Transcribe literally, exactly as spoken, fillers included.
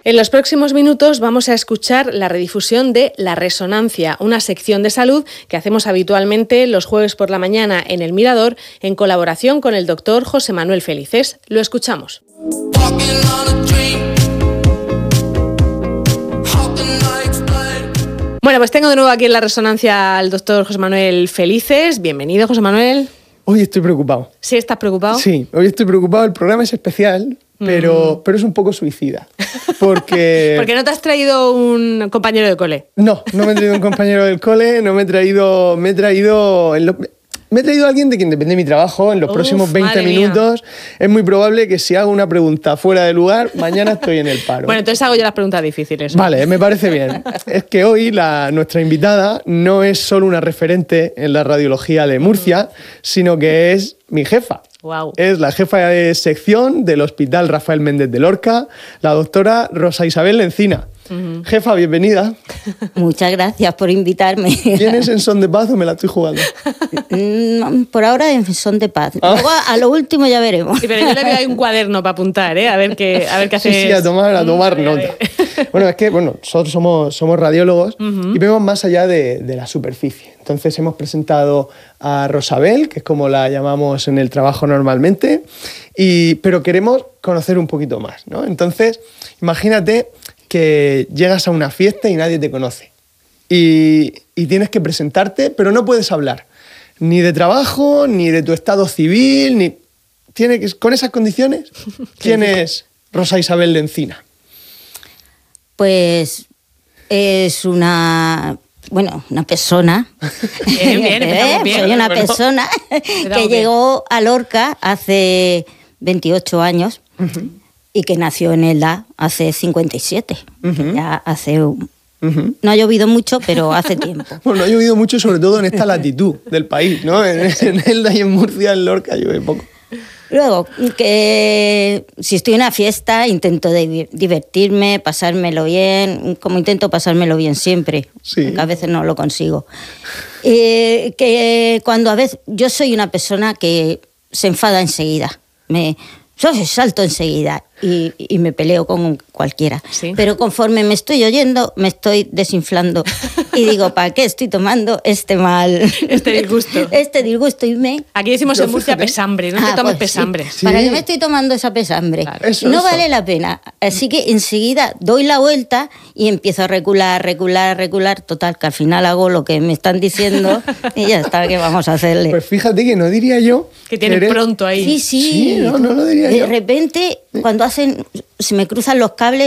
En los próximos minutos vamos a escuchar la redifusión de La Resonancia, una sección de salud que hacemos habitualmente los jueves por la mañana en El Mirador en colaboración con el doctor José Manuel Felices. Lo escuchamos. Bueno, pues tengo de nuevo aquí en La Resonancia al doctor José Manuel Felices. Bienvenido, José Manuel. Hoy estoy preocupado. ¿Sí estás preocupado? Sí, hoy estoy preocupado. El programa es especial, pero, mm. pero es un poco suicida. Porque... porque no te has traído un compañero de cole. No, no me he traído un compañero del cole, no me he traído... Me he traído... En lo... Me he traído a alguien de quien depende mi trabajo en los Uf, próximos veinte minutos. Mía. Es muy probable que si hago una pregunta fuera de lugar, mañana estoy en el paro. Bueno, entonces hago yo las preguntas difíciles. Vale, me parece bien. Es que hoy la, nuestra invitada no es solo una referente en la radiología de Murcia, mm. sino que es mi jefa. Wow. Es la jefa de sección del Hospital Rafael Méndez de Lorca, la doctora Rosa Isabel Lencina. Uh-huh. Jefa, bienvenida. Muchas gracias por invitarme. ¿Vienes en son de paz o me la estoy jugando? No, por ahora en son de paz. Ah. Luego a lo último ya veremos. Sí, pero yo le veo ahí un cuaderno para apuntar, ¿eh? A ver qué, a ver qué haces. Sí, sí, a tomar, a tomar mm, nota. Bueno, es que bueno, nosotros somos, somos radiólogos uh-huh. y vemos más allá de, de la superficie. Entonces hemos presentado a Rosabel, que es como la llamamos en el trabajo normalmente, y, pero queremos conocer un poquito más, ¿no? Entonces, imagínate que llegas a una fiesta y nadie te conoce. Y, y tienes que presentarte, pero no puedes hablar ni de trabajo, ni de tu estado civil, ni... ¿Tiene que... Con esas condiciones, ¿quién es Rosa Isabel Lencina? Pues es una... Bueno, una persona. Bien, bien, ¿Eh? bien. Soy una bueno, persona que bien. llegó a Lorca hace veintiocho años uh-huh. y que nació en Elda hace cincuenta y siete. Uh-huh. Ya hace... Un... Uh-huh. No ha llovido mucho, pero hace tiempo. Bueno, no ha llovido mucho, sobre todo en esta latitud del país, ¿no? En, en Elda y en Murcia, en Lorca, llueve poco. Luego, que si estoy en una fiesta, intento de divertirme, pasármelo bien, como intento pasármelo bien siempre, sí. Aunque a veces no lo consigo. Eh, que cuando a veces, yo soy una persona que se enfada enseguida, me yo salto enseguida y, y me peleo con cualquiera. ¿Sí? Pero conforme me estoy oyendo, me estoy desinflando y digo, ¿para qué estoy tomando este mal? Este disgusto. Este disgusto y me... Aquí decimos en Murcia pesambre, no ah, te tomes pues pesambre. Sí. ¿Para qué me estoy tomando esa pesambre? Claro. Eso, no eso. Vale la pena. Así que enseguida doy la vuelta y empiezo a recular, recular, recular. Total, que al final hago lo que me están diciendo y ya está, ¿qué vamos a hacerle? Pues fíjate que no diría yo... Que tienes eres... pronto ahí. Sí, sí. Sí, no, no lo diría de yo. De repente, cuando hacen... Se me cruzan los cables